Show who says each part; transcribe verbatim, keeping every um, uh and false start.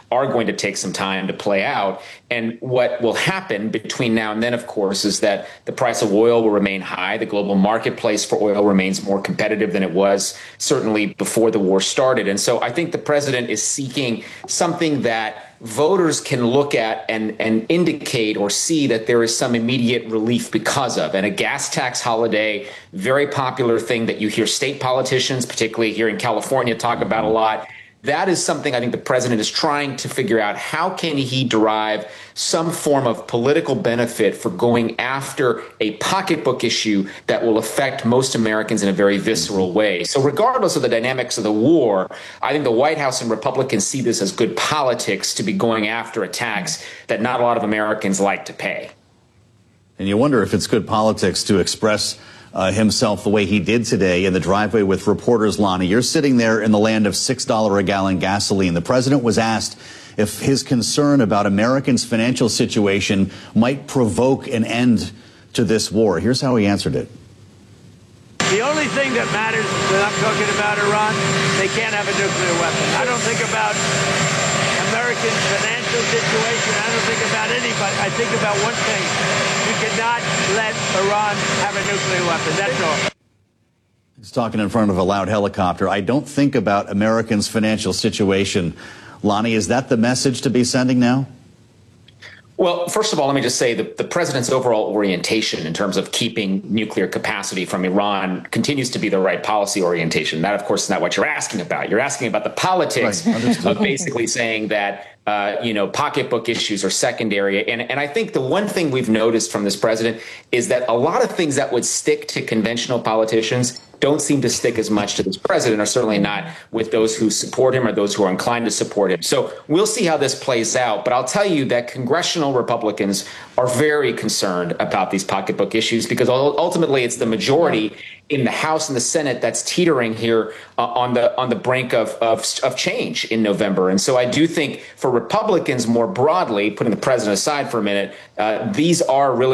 Speaker 1: are going to take some time to play out. And what will happen between now and then, of course, is that the price of oil will remain high. The global marketplace for oil remains more competitive than it was certainly before the war started. And so I think the president is seeking something that voters can look at and, and indicate or see that there is some immediate relief because of. And a gas tax holiday, very popular thing that you hear state politicians, particularly here in California, talk about a lot. That is something I think the president is trying to figure out. How can he derive some form of political benefit for going after a pocketbook issue that will affect most Americans in a very visceral way? So regardless of the dynamics of the war, I think the White House and Republicans see this as good politics to be going after a tax that not a lot of Americans like to pay.
Speaker 2: And you wonder if it's good politics to express Uh, himself the way he did today in the driveway with reporters. Lonnie, you're sitting there in the land of six dollars a gallon gasoline. The president was asked if his concern about Americans' financial situation might provoke an end to this war. Here's how he answered it.
Speaker 3: The only thing that matters when I'm talking about Iran, they can't have a nuclear weapon. I don't think about American financial situation. I don't think about anybody. I think about one thing. You cannot let Iran have a nuclear weapon. That's all.
Speaker 2: He's talking in front of a loud helicopter. I don't think about Americans' financial situation. Lonnie, is that the message to be sending now?
Speaker 1: Well, first of all, let me just say that the president's overall orientation in terms of keeping nuclear capacity from Iran continues to be the right policy orientation. That, of course, is not what you're asking about. You're asking about the politics right. of basically saying that, uh, you know, pocketbook issues are secondary. And, and I think the one thing we've noticed from this president is that a lot of things that would stick to conventional politicians don't seem to stick as much to this president, or certainly not with those who support him or those who are inclined to support him. So we'll see how this plays out. But I'll tell you that congressional Republicans are very concerned about these pocketbook issues, because ultimately it's the majority in the House and the Senate that's teetering here uh, on the on the brink of, of of change in November. And so I do think for Republicans more broadly, putting the president aside for a minute, uh, these are really